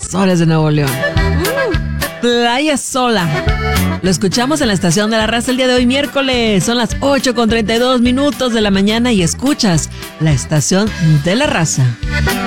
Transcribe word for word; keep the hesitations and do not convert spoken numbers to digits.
Pastores de Nuevo León. Mm, Playa Sola. Lo escuchamos en la estación de La Raza el día de hoy, miércoles. Son las ocho con treinta y dos minutos de la mañana y escuchas la estación de La Raza.